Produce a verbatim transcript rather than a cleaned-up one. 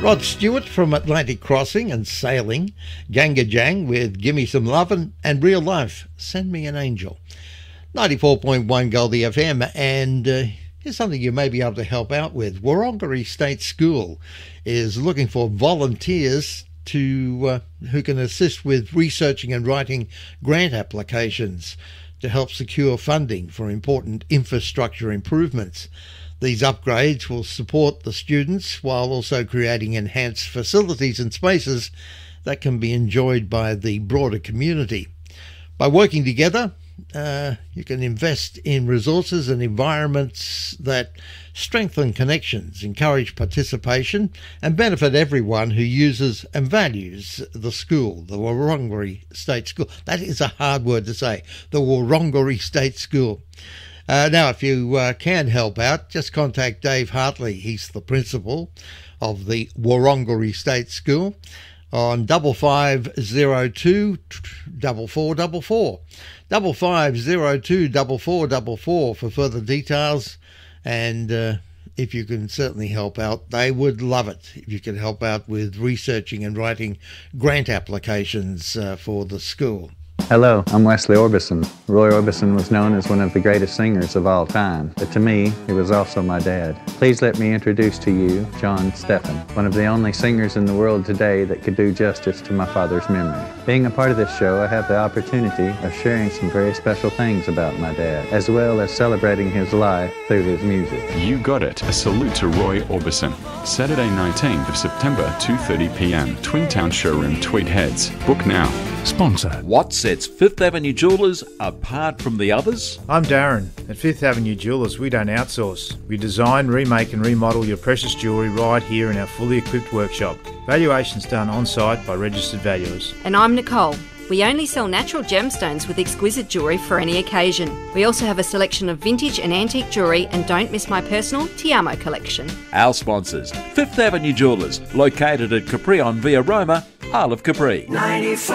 Rod Stewart from Atlantic Crossing and Sailing, Ganga Jang with Gimme Some Lovin', and Real Life, Send Me an Angel. ninety-four point one Goldie F M, and uh, here's something you may be able to help out with. Wurrunggeri State School is looking for volunteers to uh, who can assist with researching and writing grant applications to help secure funding for important infrastructure improvements. These upgrades will support the students while also creating enhanced facilities and spaces that can be enjoyed by the broader community. By working together, uh, you can invest in resources and environments that strengthen connections, encourage participation, and benefit everyone who uses and values the school, the Wurrunggeri State School. That is a hard word to say, the Wurrunggeri State School. Uh, now, if you uh, can help out, just contact Dave Hartley. He's the principal of the Wurrunggeri State School on double five zero two double four double four, double five zero two double four double four for further details. And uh, if you can certainly help out, they would love it if you can help out with researching and writing grant applications uh, for the school. Hello, I'm Wesley Orbison. Roy Orbison was known as one of the greatest singers of all time, but to me, he was also my dad. Please let me introduce to you John Steffen, one of the only singers in the world today that could do justice to my father's memory. Being a part of this show, I have the opportunity of sharing some very special things about my dad, as well as celebrating his life through his music. You got it. A salute to Roy Orbison. Saturday nineteenth of September, two thirty p m, Twin Town Showroom, Tweed Heads. Book now. Sponsor. What sets Fifth Avenue Jewellers apart from the others? I'm Darren. At Fifth Avenue Jewellers, we don't outsource. We design, remake and remodel your precious jewellery right here in our fully equipped workshop. Valuations done on-site by registered valuers. And I'm Nicole. We only sell natural gemstones with exquisite jewellery for any occasion. We also have a selection of vintage and antique jewellery, and don't miss my personal Tiamo collection. Our sponsors, Fifth Avenue Jewellers, located at Capri on Via Roma, Isle of Capri. ninety-four